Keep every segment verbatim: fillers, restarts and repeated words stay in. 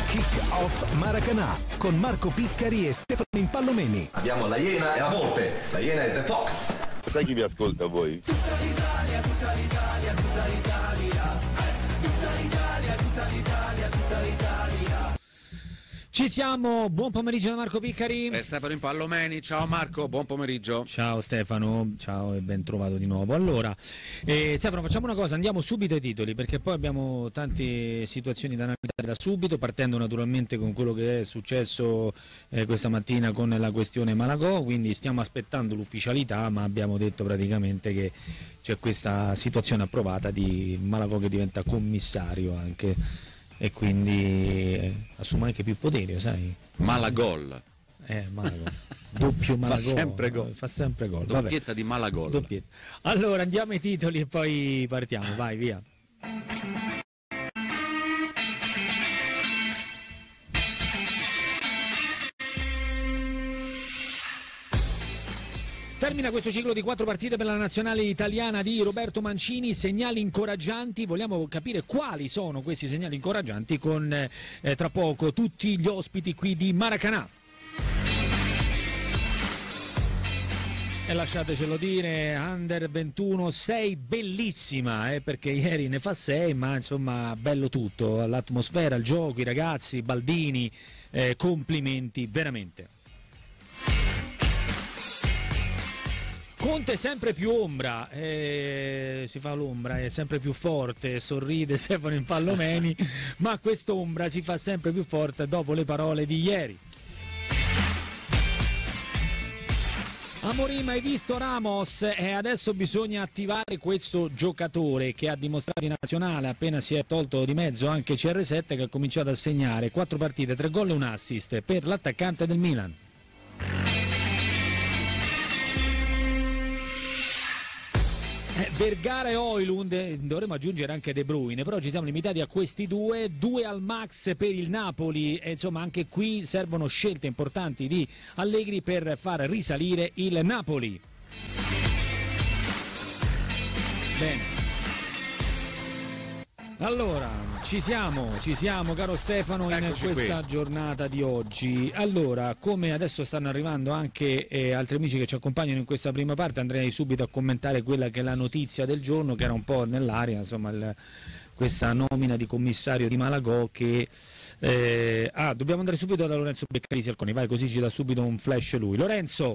Kick-Off Maracanã con Marco Piccari e Stefano Impallomeni. Abbiamo la Iena e la Volpe. La Iena è The Fox. Sai chi vi ascolta voi? Tutta l'Italia, tutta l'Italia, tutta l'Italia. Tutta l'Italia, tutta l'Italia, tutta l'Italia. Ci siamo, buon pomeriggio da Marco Piccari e Stefano Impallomeni. Ciao Marco, buon pomeriggio. Ciao Stefano, ciao e ben trovato di nuovo. Allora, eh, Stefano, facciamo una cosa, andiamo subito ai titoli perché poi abbiamo tante situazioni da analizzare da subito, partendo naturalmente con quello che è successo eh, questa mattina con la questione Malagò, quindi stiamo aspettando l'ufficialità, ma abbiamo detto praticamente che c'è questa situazione approvata di Malagò che diventa commissario anche. E quindi eh, assume anche più potere, sai? Malagol. Eh, Malagol. Doppio Malagol. Fa sempre gol. Fa sempre gol. Doppietta Vabbè. di Malagol. Doppietta. Allora andiamo ai titoli e poi partiamo, vai, via. Termina questo ciclo di quattro partite per la nazionale italiana di Roberto Mancini, segnali incoraggianti, vogliamo capire quali sono questi segnali incoraggianti con eh, tra poco tutti gli ospiti qui di Maracanã. E lasciatecelo dire, Under ventuno, sei bellissima, eh, perché ieri ne fa sei, ma insomma bello tutto, l'atmosfera, il gioco, i ragazzi, Baldini, eh, complimenti veramente. Conte sempre più ombra, eh, si fa l'ombra, è sempre più forte, sorride Stefano Impallomeni, ma quest'ombra si fa sempre più forte dopo le parole di ieri. Amorim, hai visto Ramos? E eh, adesso bisogna attivare questo giocatore che ha dimostrato in nazionale, appena si è tolto di mezzo anche C R sette, che ha cominciato a segnare quattro partite, tre gol e un assist per l'attaccante del Milan. Vergara e Højlund, dovremmo aggiungere anche De Bruyne, però ci siamo limitati a questi due, due al max per il Napoli, e insomma anche qui servono scelte importanti di Allegri per far risalire il Napoli. Bene. Allora, ci siamo, ci siamo caro Stefano in Eccoci questa qui. giornata di oggi. Allora, come adesso stanno arrivando anche eh, altri amici che ci accompagnano in questa prima parte, andrei subito a commentare quella che è la notizia del giorno, che era un po' nell'aria, insomma, il, questa nomina di commissario di Malagò che... Eh, ah, dobbiamo andare subito da Lorenzo Beccarisi Alconi, vai, così ci dà subito un flash lui. Lorenzo!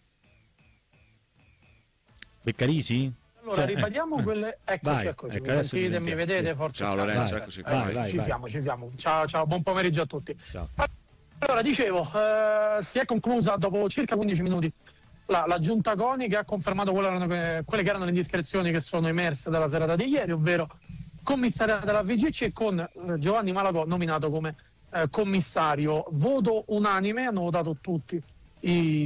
Beccarisi? Allora, Cioè, ribadiamo eh, quelle. Eccoci, vai, eccoci. ecco, Mi adesso sentite, ti mi sentiamo, vedete? sì. Forza. Ciao Lorenzo, vai, eccoci qua. vai, vai, ci vai. siamo, ci siamo. Ciao, ciao, buon pomeriggio a tutti. Ciao. Allora, dicevo, eh, si è conclusa dopo circa quindici minuti la, la giunta CONI che ha confermato quelle, erano, che, quelle che erano le indiscrezioni che sono emerse dalla serata di ieri, ovvero commissariato della V G C con eh, Giovanni Malagò nominato come eh, commissario. Voto unanime, hanno votato tutti i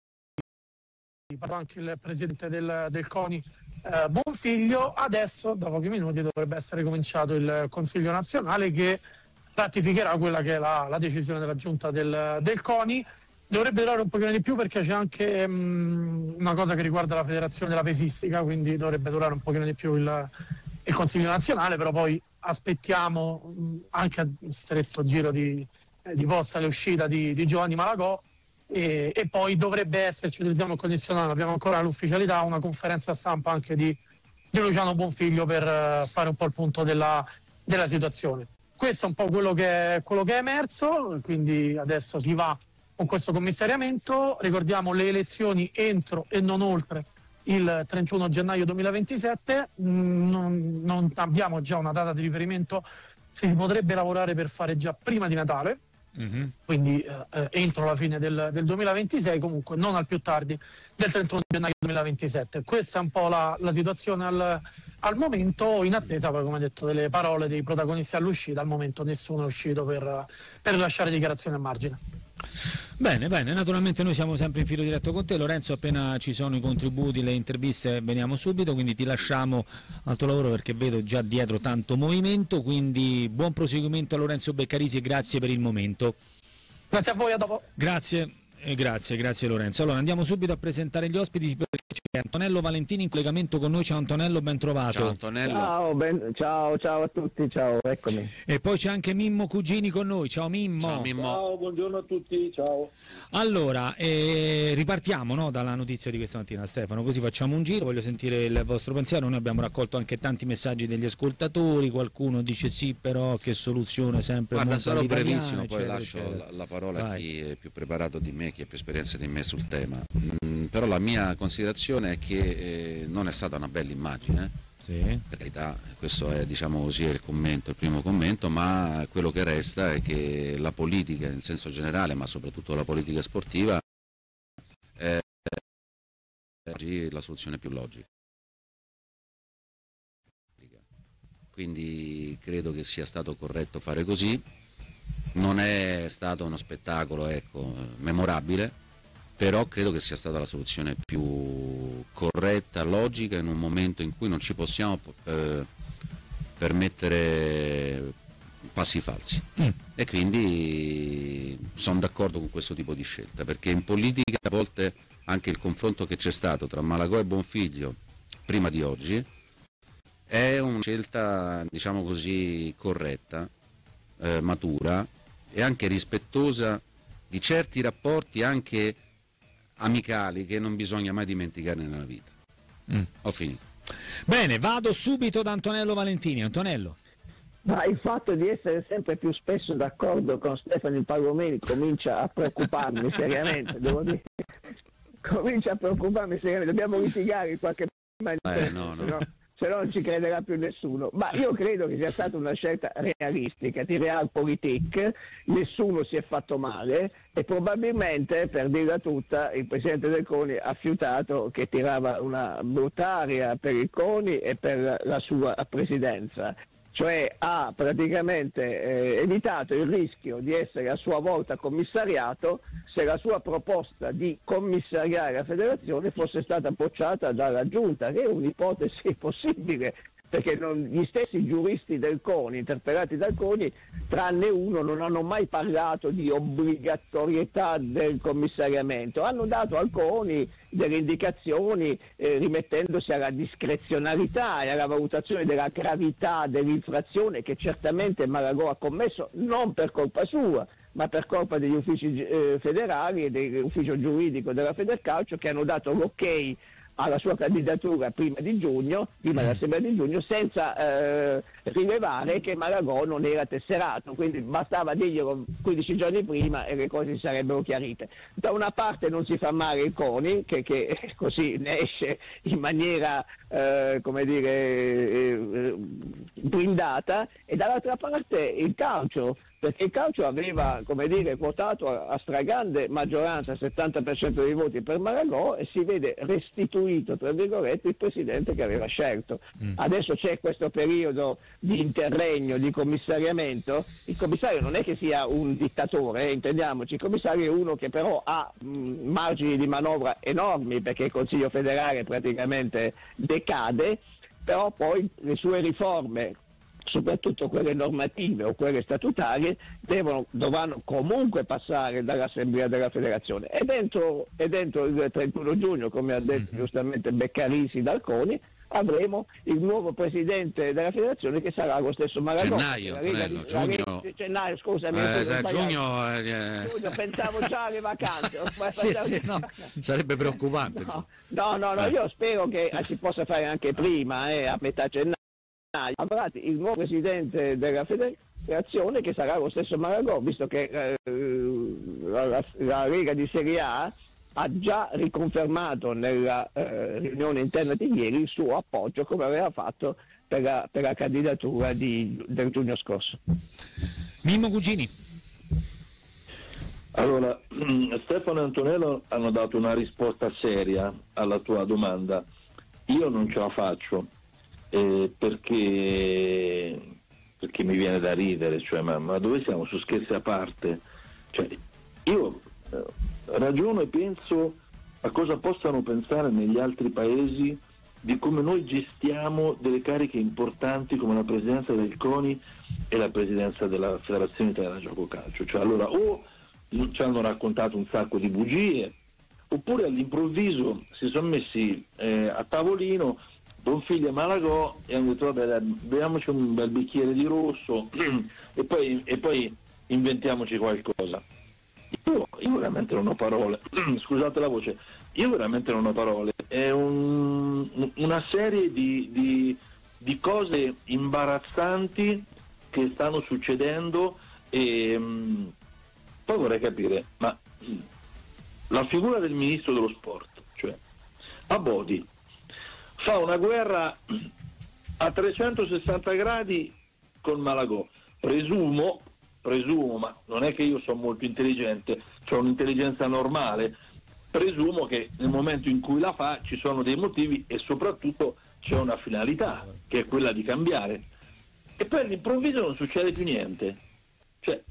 anche il presidente del, del CONI eh, Bonfiglio. Adesso da pochi minuti dovrebbe essere cominciato il Consiglio nazionale che ratificherà quella che è la, la decisione della giunta del, del CONI. Dovrebbe durare un pochino di più perché c'è anche mh, una cosa che riguarda la federazione della pesistica, quindi dovrebbe durare un pochino di più il, il Consiglio nazionale, però poi aspettiamo mh, anche a stretto giro di, eh, di posta l'uscita di, di Giovanni Malagò. E, e poi dovrebbe esserci, utilizziamo il condizionale, abbiamo ancora l'ufficialità, una conferenza stampa anche di, di Luciano Bonfiglio per uh, fare un po' il punto della, della situazione. Questo è un po' quello che, quello che è emerso, quindi adesso si va con questo commissariamento. Ricordiamo le elezioni entro e non oltre il trentuno gennaio duemilaventisette, mm, non, non abbiamo già una data di riferimento, si potrebbe lavorare per fare già prima di Natale. Mm-hmm. Quindi eh, entro la fine del, del duemilaventisei, comunque non al più tardi del trentuno gennaio duemilaventisette. Questa è un po' la, la situazione al, al momento, in attesa poi, come detto, delle parole dei protagonisti all'uscita. Al momento nessuno è uscito per, per lasciare dichiarazioni a margine. Bene, bene, naturalmente noi siamo sempre in filo diretto con te Lorenzo, appena ci sono i contributi, le interviste veniamo subito, quindi ti lasciamo al tuo lavoro perché vedo già dietro tanto movimento, quindi buon proseguimento a Lorenzo Beccarisi e grazie per il momento. Grazie a voi, a dopo. Grazie, e grazie, grazie Lorenzo. Allora andiamo subito a presentare gli ospiti perché ci Antonello Valentini in collegamento con noi. Ciao Antonello, ben trovato. Ciao Antonello. Ciao, ben, ciao, ciao a tutti, ciao, eccomi. E poi c'è anche Mimmo Cugini con noi. Ciao Mimmo. Ciao Mimmo. Ciao, buongiorno a tutti, ciao. Allora, eh, ripartiamo, no, dalla notizia di questa mattina, Stefano, così facciamo un giro, voglio sentire il vostro pensiero. Noi abbiamo raccolto anche tanti messaggi degli ascoltatori, qualcuno dice sì, però che soluzione sempre. Guarda, sarò brevissimo, eccetera, poi lascio eccetera. la, la parola Vai. a chi è più preparato di me, chi ha più esperienza di me sul tema. Mm, però la mia considerazione è che eh, non è stata una bella immagine. Sì. Per carità, questo è, diciamo così, il commento, il primo commento, ma quello che resta è che la politica in senso generale, ma soprattutto la politica sportiva, è oggi la soluzione più logica. Quindi credo che sia stato corretto fare così. Non è stato uno spettacolo, ecco, memorabile, però credo che sia stata la soluzione più corretta, logica, in un momento in cui non ci possiamo eh, permettere passi falsi. Mm. E quindi sono d'accordo con questo tipo di scelta, perché in politica a volte anche il confronto che c'è stato tra Malagò e Bonfiglio prima di oggi è una scelta, diciamo così, corretta, eh, matura e anche rispettosa di certi rapporti anche amicali che non bisogna mai dimenticare nella vita. Mm. Ho finito. Bene, vado subito da Antonello Valentini. Antonello. Ma il fatto di essere sempre più spesso d'accordo con Stefano Impallomeni comincia a preoccuparmi seriamente, devo dire. Comincia a preoccuparmi seriamente, dobbiamo litigare in qualche maniera, eh, no, no. No? Se no non ci crederà più nessuno. Ma io credo che sia stata una scelta realistica, di realpolitik, nessuno si è fatto male e probabilmente, per dirla tutta, il Presidente del CONI ha fiutato che tirava una brutta aria per il CONI e per la sua presidenza. Cioè ha praticamente eh, evitato il rischio di essere a sua volta commissariato se la sua proposta di commissariare la federazione fosse stata bocciata dalla giunta, che è un'ipotesi possibile, perché non, gli stessi giuristi del CONI, interpellati dal CONI, tranne uno, non hanno mai parlato di obbligatorietà del commissariamento, hanno dato al CONI delle indicazioni eh, rimettendosi alla discrezionalità e alla valutazione della gravità dell'infrazione che certamente Malagò ha commesso, non per colpa sua, ma per colpa degli uffici eh, federali e dell'ufficio giuridico della Federcalcio, che hanno dato l'ok alla sua candidatura prima di giugno, prima dell'assemblea di giugno, senza eh, rilevare che Malagò non era tesserato, quindi bastava dirglielo quindici giorni prima e le cose si sarebbero chiarite. Da una parte non si fa male il CONI, che, che così ne esce in maniera eh, come dire eh, blindata, e dall'altra parte il calcio, perché il calcio aveva, come dire, votato a, a stragrande maggioranza, settanta per cento dei voti per Malagò, e si vede restituito, tra virgolette, il presidente che aveva scelto. Mm. Adesso c'è questo periodo di interregno, di commissariamento. Il commissario non è che sia un dittatore, eh, intendiamoci, il commissario è uno che però ha mh, margini di manovra enormi, perché il Consiglio federale praticamente decade, però poi le sue riforme, soprattutto quelle normative o quelle statutarie, devono, dovranno comunque passare dall'Assemblea della Federazione. E dentro, e dentro il trentuno giugno, come ha detto giustamente Beccarisi dal CONI, avremo il nuovo presidente della federazione, che sarà lo stesso Malagò. Gennaio, Antonello, giugno. Gennaio, scusami. Eh, eh, giugno, eh, giugno, pensavo già alle vacanze. sì, sì, no, sarebbe preoccupante. No, no, no, no, io spero che si possa fare anche prima, eh, a metà gennaio. Avrà il nuovo presidente della federazione, che sarà lo stesso Malagò, visto che eh, la, la, la Lega di Serie A ha già riconfermato nella eh, riunione interna di ieri il suo appoggio, come aveva fatto per la, per la candidatura di, del giugno scorso. Mimmo Cugini. Allora, Stefano e Antonello hanno dato una risposta seria alla tua domanda. Io non ce la faccio. Eh, perché, perché mi viene da ridere, cioè, ma, ma dove siamo? Su scherzi a parte, cioè, io eh, ragiono e penso a cosa possano pensare negli altri paesi di come noi gestiamo delle cariche importanti come la presidenza del CONI e la presidenza della Federazione Italiana Gioco Calcio. Cioè, allora, o ci hanno raccontato un sacco di bugie, oppure all'improvviso si sono messi eh, a tavolino Bonfiglio e Malagò e hanno detto vabbè dai, beviamoci un bel bicchiere di rosso e poi, e poi inventiamoci qualcosa. Io, io veramente non ho parole, scusate la voce, io veramente non ho parole, è un, una serie di, di, di cose imbarazzanti che stanno succedendo e mh, poi vorrei capire, ma mh, la figura del ministro dello sport, cioè Abodi, fa una guerra a trecentosessanta gradi con Malagò, presumo, presumo, ma non è che io sono molto intelligente, ho un'intelligenza normale, presumo che nel momento in cui la fa ci sono dei motivi e soprattutto c'è una finalità, che è quella di cambiare. E poi all'improvviso non succede più niente. Cioè,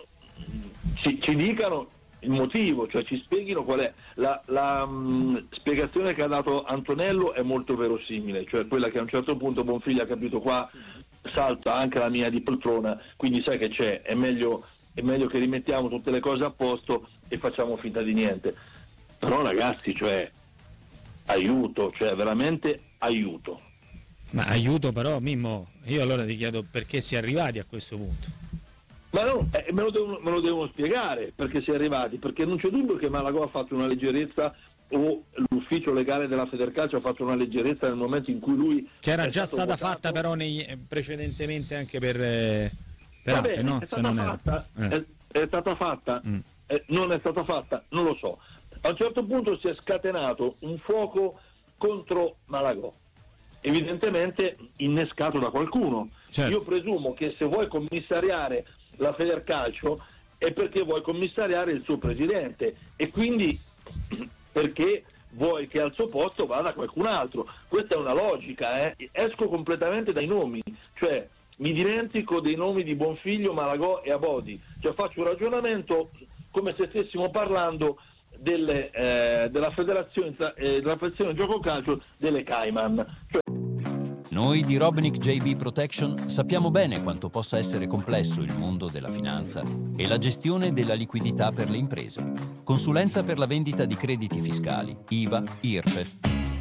ci, ci dicano il motivo, cioè ci spieghino qual è. La, la mh, spiegazione che ha dato Antonello è molto verosimile, cioè quella che a un certo punto Bonfiglio ha capito qua salta anche la mia di poltrona, quindi sai che c'è, è meglio, è meglio che rimettiamo tutte le cose a posto e facciamo finta di niente. Però ragazzi, cioè, aiuto, cioè veramente aiuto. Ma aiuto però, Mimmo, io allora ti chiedo perché si è arrivati a questo punto. Ma no, eh, me, lo devono, me lo devono spiegare perché si è arrivati, perché non c'è dubbio che Malagò ha fatto una leggerezza o l'ufficio legale della Federcalcio ha fatto una leggerezza nel momento in cui lui... Che era già stata votato. fatta però nei, precedentemente anche per, eh, per Vabbè, altri, no? è stata Se non fatta, era. Eh. è, è stata fatta, Mm. eh, non è stata fatta, non lo so. A un certo punto si è scatenato un fuoco contro Malagò, evidentemente innescato da qualcuno. Certo. Io presumo che se vuoi commissariare la Federcalcio è perché vuoi commissariare il suo presidente e quindi perché vuoi che al suo posto vada qualcun altro. Questa è una logica, eh? Esco completamente dai nomi, cioè mi dimentico dei nomi di Bonfiglio, Malagò e Abodi, cioè faccio un ragionamento come se stessimo parlando delle, eh, della federazione eh, della federazione gioco calcio delle Cayman. Cioè... Noi di Robnick J B Protection sappiamo bene quanto possa essere complesso il mondo della finanza e la gestione della liquidità per le imprese. Consulenza per la vendita di crediti fiscali, I V A, I R P E F,